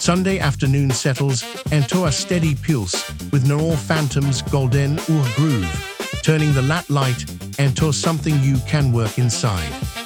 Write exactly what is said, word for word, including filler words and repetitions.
Sunday afternoon settles into a steady pulse with no phantoms golden or groove, turning the lat light into something you can work inside.